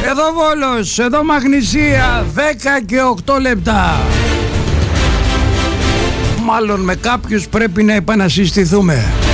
Εδώ Βόλος, εδώ Μαγνησία, 10 και 8 λεπτά. Μάλλον με κάποιους πρέπει να επανασυστηθούμε.